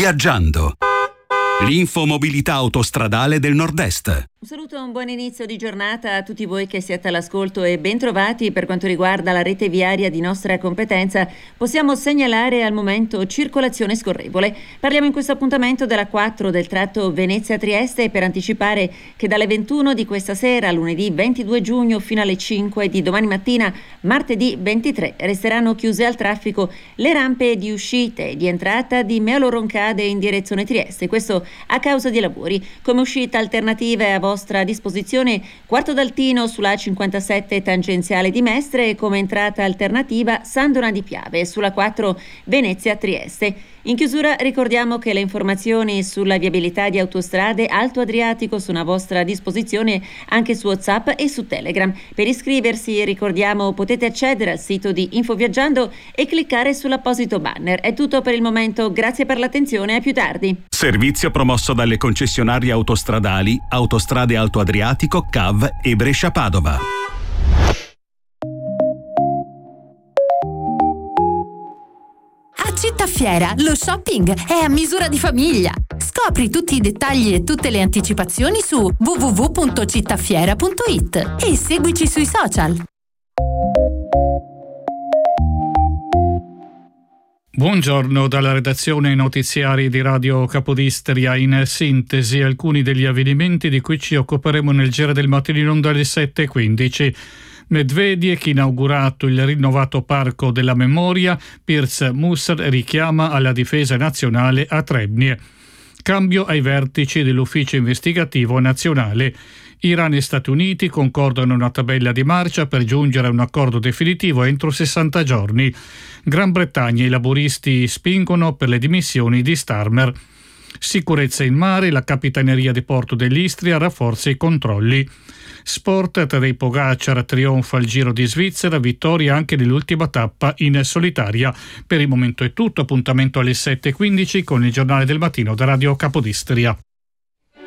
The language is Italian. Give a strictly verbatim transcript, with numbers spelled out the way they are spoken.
Viaggiando. L'infomobilità autostradale del Nord-Est. Un saluto e un buon inizio di giornata a tutti voi che siete all'ascolto e ben trovati. Per quanto riguarda la rete viaria di nostra competenza, possiamo segnalare al momento circolazione scorrevole. Parliamo in questo appuntamento della quattro del tratto Venezia-Trieste per anticipare che dalle ventuno di questa sera, lunedì ventidue giugno, fino alle cinque di domani mattina, martedì ventitré, resteranno chiuse al traffico le rampe di uscita e di entrata di Meolo Roncade in direzione Trieste. Questo a causa di lavori. Come uscita alternativa è a vostra disposizione Quarto d'Altino sulla A cinquantasette tangenziale di Mestre e come entrata alternativa Sandona di Piave sulla quattro Venezia-Trieste. In chiusura ricordiamo che le informazioni sulla viabilità di autostrade Alto Adriatico sono a vostra disposizione anche su WhatsApp e su Telegram. Per iscriversi, ricordiamo, potete accedere al sito di Infoviaggiando e cliccare sull'apposito banner. È tutto per il momento, grazie per l'attenzione e a più tardi. Servizio promosso dalle concessionarie autostradali Autostrade Alto Adriatico, C A V e Brescia-Padova. A Cittafiera lo shopping è a misura di famiglia. Scopri tutti i dettagli e tutte le anticipazioni su w w w punto cittafiera punto i t e seguici sui social. Buongiorno dalla redazione notiziari di Radio Capodistria. In sintesi alcuni degli avvenimenti di cui ci occuperemo nel giro del mattino in onda alle sette e quindici. Medvedev inaugurato il rinnovato Parco della Memoria, Piers Musser richiama alla difesa nazionale a Trebnie. Cambio ai vertici dell'Ufficio Investigativo Nazionale. Iran e Stati Uniti concordano una tabella di marcia per giungere a un accordo definitivo entro sessanta giorni. Gran Bretagna e i laburisti spingono per le dimissioni di Starmer. Sicurezza in mare, la Capitaneria di Porto dell'Istria rafforza i controlli. Sport, Tadej Pogačar trionfa al Giro di Svizzera, vittoria anche nell'ultima tappa in solitaria. Per il momento è tutto, appuntamento alle sette e quindici con il giornale del mattino da Radio Capodistria.